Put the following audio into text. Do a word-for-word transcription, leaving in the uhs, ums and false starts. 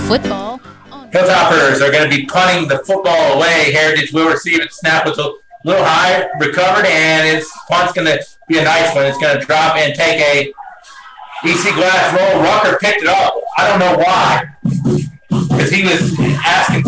football. Hilltoppers are going to be punting the football away. Heritage will receive it. Snap was a little high, recovered, and its punt's going to be a nice one. It's going to drop and take a E C Glass roll. Rucker picked it up. I don't know why, because he was asking